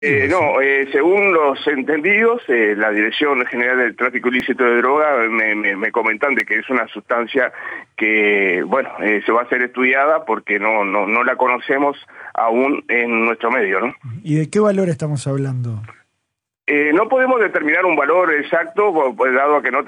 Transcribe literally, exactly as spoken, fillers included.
Eh, no, eh, según los entendidos, eh, la Dirección General del Tráfico Ilícito de Droga me, me, me comentan de que es una sustancia que, bueno, eh, se va a ser estudiada porque no, no, no la conocemos aún en nuestro medio, ¿no? ¿Y de qué valor estamos hablando? Eh, no podemos determinar un valor exacto, dado a que no